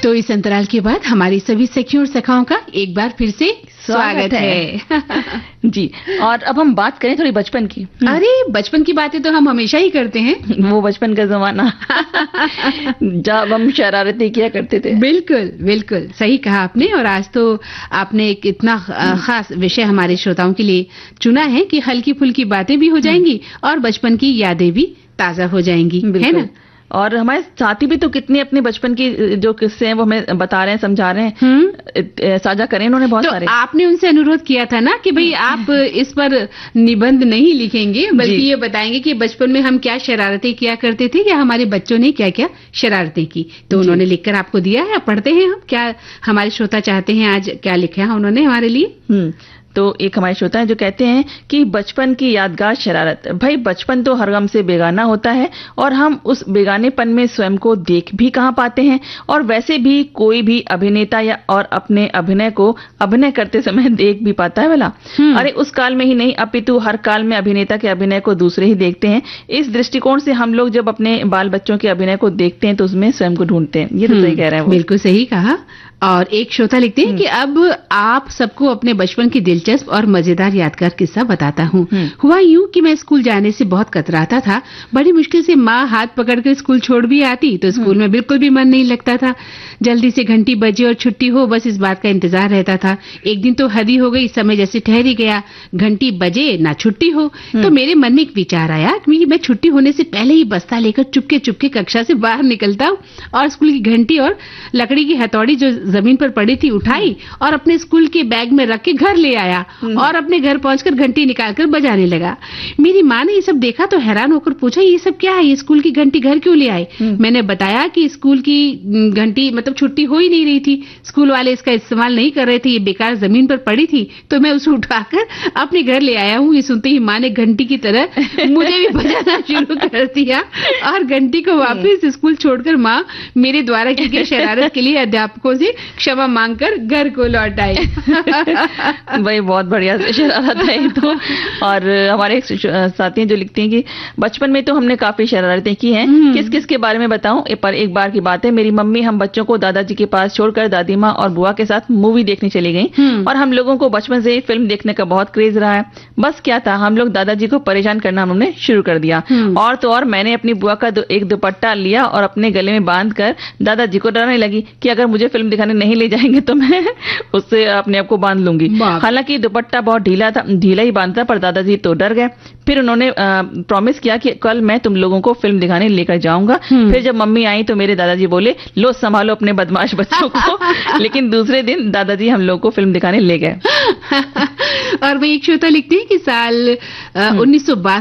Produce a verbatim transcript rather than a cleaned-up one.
तो इस अंतराल के बाद हमारी सभी सखियों और सखाओं का एक बार फिर से स्वागत है जी। और अब हम बात करें थोड़ी बचपन की। अरे बचपन की बातें तो हम हमेशा ही करते हैं। वो बचपन का जमाना जब हम शरारतें किया करते थे। बिल्कुल बिल्कुल सही कहा आपने। और आज तो आपने एक इतना खास विषय हमारे श्रोताओं के लिए चुना है कि हल्की फुल्की बातें भी हो जाएंगी और बचपन की यादें भी ताजा हो जाएंगी, है ना। और हमारे साथी भी तो कितने अपने बचपन की जो किस्से हैं वो हमें बता रहे हैं, समझा रहे हैं, साझा करें उन्होंने बहुत तो सारे। आपने उनसे अनुरोध किया था ना कि भाई आप इस पर निबंध नहीं लिखेंगे बल्कि ये बताएंगे कि बचपन में हम क्या शरारतें किया करते थे या हमारे बच्चों ने क्या क्या शरारतें की। तो उन्होंने लिखकर आपको दिया है, पढ़ते हैं हम क्या हमारे श्रोता चाहते हैं आज क्या लिखा है उन्होंने हमारे लिए। हम्म तो एक हमारे श्रोता है जो कहते हैं कि बचपन की यादगार शरारत। भाई बचपन तो हर गम से बेगाना होता है और हम उस बेगानेपन में स्वयं को देख भी कहाँ पाते हैं। और वैसे भी कोई भी अभिनेता या और अपने अभिनय को अभिनय करते समय देख भी पाता है भला। अरे उस काल में ही नहीं अपितु हर काल में अभिनेता के अभिनय को दूसरे ही देखते हैं। इस दृष्टिकोण से हम लोग जब अपने बाल बच्चों के अभिनय को देखते हैं तो उसमें स्वयं को ढूंढते हैं। ये तो सही कह रहे हैं वो। बिल्कुल सही कहा। और एक श्रोता लिखते हैं कि अब आप सबको अपने बचपन की दिलचस्प और मजेदार यादगार किस्सा बताता हूँ। हुआ यूं कि मैं स्कूल जाने से बहुत कतराता था। बड़ी मुश्किल से माँ हाथ पकड़कर स्कूल छोड़ भी आती तो स्कूल में बिल्कुल भी मन नहीं लगता था। जल्दी से घंटी बजे और छुट्टी हो बस इस बात का इंतजार रहता था। एक दिन तो हद ही हो गई, समय जैसे ठहर ही गया, घंटी बजे ना छुट्टी हो। तो मेरे मन में एक विचार आया कि मैं छुट्टी होने से पहले ही बस्ता लेकर चुपके चुपके कक्षा से बाहर निकलता हूँ और स्कूल की घंटी और लकड़ी की हथौड़ी जो जमीन पर पड़ी थी उठाई और अपने स्कूल के बैग में रख के घर ले आया और अपने घर पहुंचकर घंटी निकालकर बजाने लगा। मेरी माँ ने ये सब देखा तो हैरान होकर पूछा ये सब क्या है, ये स्कूल की घंटी घर क्यों ले आए। मैंने बताया कि स्कूल की घंटी मतलब छुट्टी हो ही नहीं रही थी, स्कूल वाले इसका इस्तेमाल नहीं कर रहे थे, ये बेकार जमीन पर पड़ी थी तो मैं उसे उठाकर अपने घर ले आया हूँ। ये सुनते ही माँ ने घंटी की तरह मुझे भी बजाना शुरू कर दिया और घंटी को वापस स्कूल छोड़कर माँ मेरे द्वारा की गई शरारत के लिए अध्यापकों से क्षमा मांगकर घर को लौट आई। भाई बहुत बढ़िया शरारत है तो। और हमारे एक साथी जो लिखते हैं कि बचपन में तो हमने काफी शरारतें की हैं। किस किस के बारे में बताऊं, पर एक बार की बात है। मेरी मम्मी हम बच्चों को दादाजी के पास छोड़कर दादी माँ और बुआ के साथ मूवी देखने चली गई और हम लोगों को बचपन से ही फिल्म देखने का बहुत क्रेज रहा है। बस क्या था, हम लोग दादाजी को परेशान करना हमने शुरू कर दिया। और तो और मैंने अपनी बुआ का एक दुपट्टा लिया और अपने गले में बांध कर दादाजी को डराने लगी कि अगर मुझे फिल्म दिखाने नहीं ले जाएंगे तो मैं उससे अपने आप को बांध लूंगी। हालांकि दुपट्टा बहुत ढीला था, ढीला ही बांधता, पर दादाजी तो डर गए। फिर उन्होंने प्रॉमिस किया कि कल मैं तुम लोगों को फिल्म दिखाने लेकर जाऊंगा। फिर जब मम्मी आई तो मेरे दादाजी बोले लो संभालो अपने बदमाश बच्चों को। लेकिन दूसरे दिन दादाजी हम लोग को फिल्म दिखाने ले गए। और वही एक श्रोता लिखते हैं कि साल उन्नीस सौ